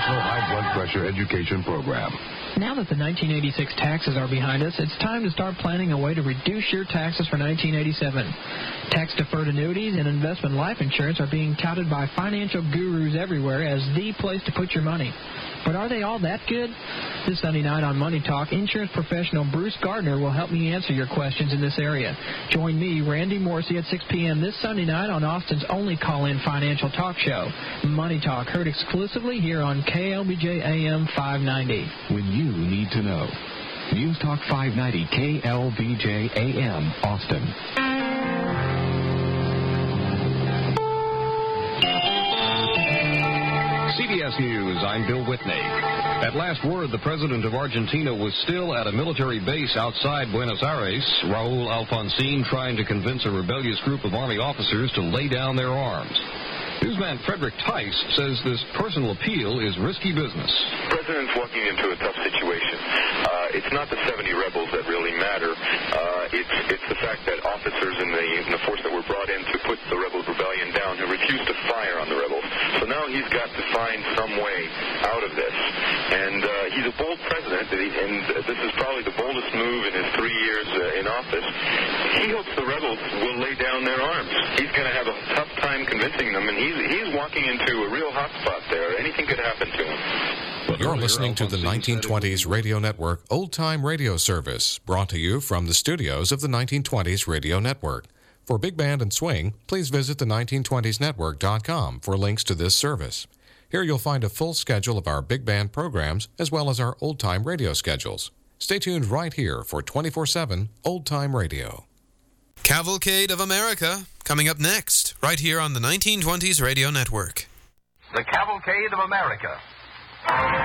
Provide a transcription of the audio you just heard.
National High Blood Pressure Education Program. Now that the 1986 taxes are behind us, it's time to start planning a way to reduce your taxes for 1987. Tax-deferred annuities and investment life insurance are being touted by financial gurus everywhere as the place to put your money. But are they all that good? This Sunday night on Money Talk, insurance professional Bruce Gardner will help me answer your questions in this area. Join me, Randy Morsey, at 6 p.m. this Sunday night on Austin's only call-in financial talk show, Money Talk, heard exclusively here on KLBJ AM 590. When you need to know. News Talk 590 KLBJ AM, Austin. CBS News, I'm Bill Whitney. At last word, the president of Argentina was still at a military base outside Buenos Aires. Raul Alfonsín trying to convince a rebellious group of Army officers to lay down their arms. Newsman Frederick Tice says this personal appeal is risky business. The president's walking into a tough situation. It's not the 70 rebels that really matter. It's the fact that officers in the force that were brought in to put the rebel rebellion down who refused to fire on the rebels. So now he's got to find some way out of this. And he's a bold president, and this is probably the boldest move in his 3 years in office. He hopes the rebels will lay down their arms. He's going to have a tough time convincing them, and he's walking into a real hot spot there. Anything could happen to him. You're listening to the 1920s Radio Network Old Time Radio Service, brought to you from the studios of the 1920s Radio Network. For Big Band and Swing, please visit the 1920snetwork.com for links to this service. Here you'll find a full schedule of our Big Band programs as well as our Old Time Radio schedules. Stay tuned right here for 24/7 Old Time Radio. Cavalcade of America, coming up next, right here on the 1920s Radio Network. The Cavalcade of America.